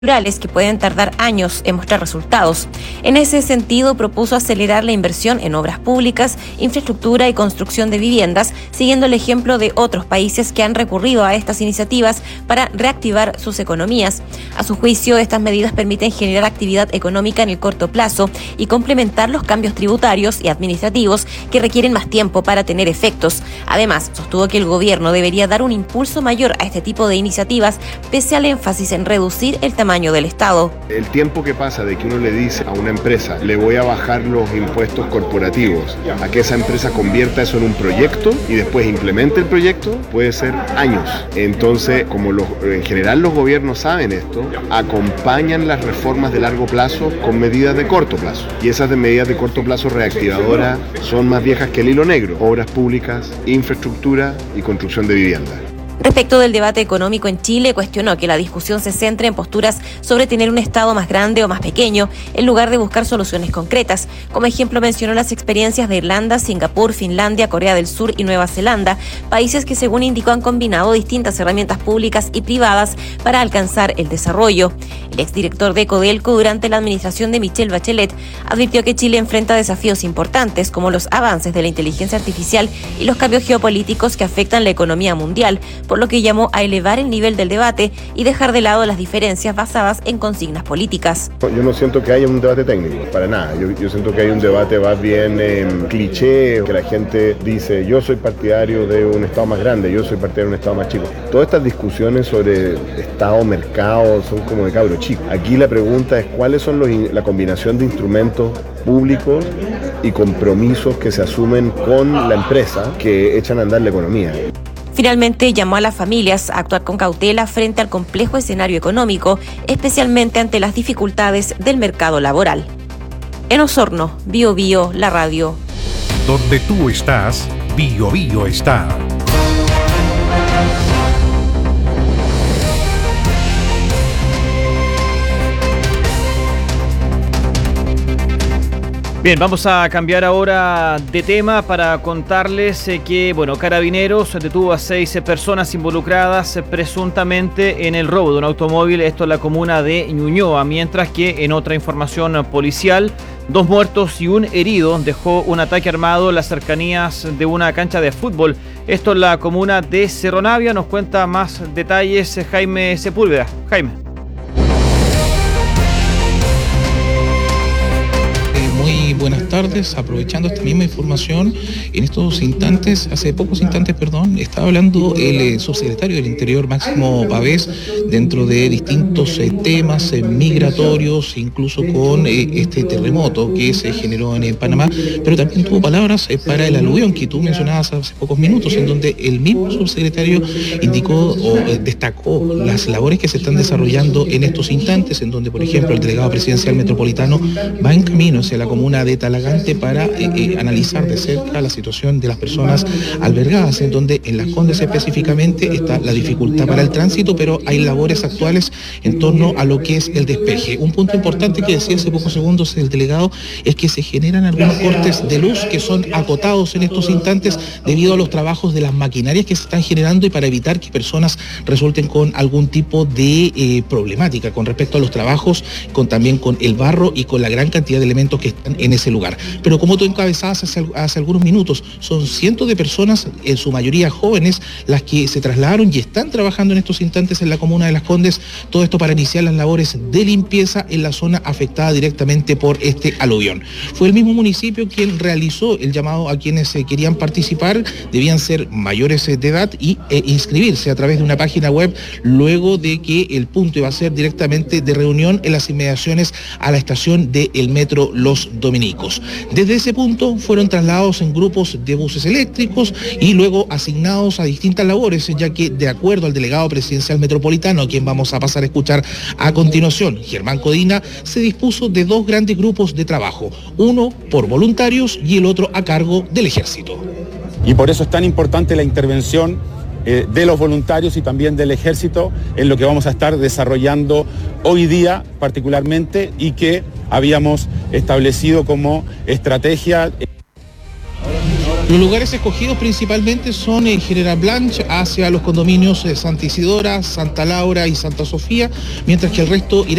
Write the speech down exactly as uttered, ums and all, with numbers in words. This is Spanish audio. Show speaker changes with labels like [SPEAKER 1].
[SPEAKER 1] rurales que pueden tardar años en mostrar resultados. En ese sentido, propuso acelerar la inversión en obras públicas, infraestructura y construcción de viviendas, siguiendo el ejemplo de otros países que han recurrido a estas iniciativas para reactivar sus economías. A su juicio, estas medidas permiten generar actividad económica en el corto plazo y complementar los cambios tributarios y administrativos que requieren más tiempo para tener efectos. Además, sostuvo que el gobierno debería dar un impulso mayor a este tipo de iniciativas, pese al énfasis en reducir el tamaño del Estado.
[SPEAKER 2] El tiempo que pasa de que uno le dice a una empresa, le voy a bajar los impuestos corporativos, a que esa empresa convierta eso en un proyecto y después implemente el proyecto, puede ser años. Entonces, como los, en general los gobiernos saben esto, acompañan las reformas de largo plazo con medidas de corto plazo. Y esas de medidas de corto plazo reactivadoras son más viejas que el hilo negro: obras públicas, infraestructura y construcción de vivienda.
[SPEAKER 1] Respecto del debate económico en Chile, cuestionó que la discusión se centre en posturas sobre tener un Estado más grande o más pequeño, en lugar de buscar soluciones concretas. Como ejemplo, mencionó las experiencias de Irlanda, Singapur, Finlandia, Corea del Sur y Nueva Zelanda, países que, según indicó, han combinado distintas herramientas públicas y privadas para alcanzar el desarrollo. El exdirector de Codelco, durante la administración de Michelle Bachelet, advirtió que Chile enfrenta desafíos importantes, como los avances de la inteligencia artificial y los cambios geopolíticos que afectan la economía mundial, por lo que llamó a elevar el nivel del debate y dejar de lado las diferencias basadas en consignas políticas.
[SPEAKER 2] Yo no siento que haya un debate técnico, para nada. Yo, yo siento que hay un debate más bien eh, cliché, que la gente dice, yo soy partidario de un Estado más grande, yo soy partidario de un Estado más chico. Todas estas discusiones sobre Estado, mercado, son como de cabro chico. Aquí la pregunta es cuáles son los, la combinación de instrumentos públicos y compromisos que se asumen con la empresa que echan a andar la economía.
[SPEAKER 1] Finalmente, llamó a las familias a actuar con cautela frente al complejo escenario económico, especialmente ante las dificultades del mercado laboral. En Osorno, Bio Bio, la radio.
[SPEAKER 3] Donde tú estás, Bio Bio está.
[SPEAKER 4] Bien, vamos a cambiar ahora de tema para contarles que, bueno, Carabineros detuvo a seis personas involucradas presuntamente en el robo de un automóvil, esto en la comuna de Ñuñoa, mientras que en otra información policial, dos muertos y un herido dejó un ataque armado en las cercanías de una cancha de fútbol, esto en la comuna de Cerro Navia. Nos cuenta más detalles Jaime Sepúlveda. Jaime.
[SPEAKER 5] Muy buenas tardes, aprovechando esta misma información, en estos instantes, hace pocos instantes, perdón, estaba hablando el eh, subsecretario del Interior, Máximo Pavés, dentro de distintos eh, temas eh, migratorios, incluso con eh, este terremoto que se generó en, en Panamá, pero también tuvo palabras eh, para el aluvión que tú mencionabas hace pocos minutos, en donde el mismo subsecretario indicó o eh, destacó las labores que se están desarrollando en estos instantes, en donde, por ejemplo, el delegado presidencial metropolitano va en camino hacia la comuna de Talagante para eh, eh, analizar de cerca la situación de las personas albergadas, en donde en Las Condes específicamente está la dificultad para el tránsito, pero hay labores actuales en torno a lo que es el despeje. Un punto importante que decía hace pocos segundos el delegado es que se generan algunos cortes de luz que son acotados en estos instantes debido a los trabajos de las maquinarias que se están generando y para evitar que personas resulten con algún tipo de eh, problemática con respecto a los trabajos, con también con el barro y con la gran cantidad de elementos que están en ese lugar. Pero como tú encabezabas hace, hace algunos minutos, son cientos de personas, en su mayoría jóvenes, las que se trasladaron y están trabajando en estos instantes en la comuna de Las Condes, todo esto para iniciar las labores de limpieza en la zona afectada directamente por este aluvión. Fue el mismo municipio quien realizó el llamado a quienes eh, querían participar, debían ser mayores eh, de edad y eh, inscribirse a través de una página web, luego de que el punto iba a ser directamente de reunión en las inmediaciones a la estación del metro Los Dominicos. Desde ese punto fueron trasladados en grupos de buses eléctricos y luego asignados a distintas labores, ya que de acuerdo al delegado presidencial metropolitano, a quien vamos a pasar a escuchar a continuación, Germán Codina, se dispuso de dos grandes grupos de trabajo, uno por voluntarios y el otro a cargo del ejército.
[SPEAKER 6] Y por eso es tan importante la intervención eh, de los voluntarios y también del ejército en lo que vamos a estar desarrollando hoy día particularmente y que habíamos establecido como estrategia.
[SPEAKER 5] Los lugares escogidos principalmente son en General Blanche hacia los condominios Santa Isidora, Santa Laura y Santa Sofía, mientras que el resto irá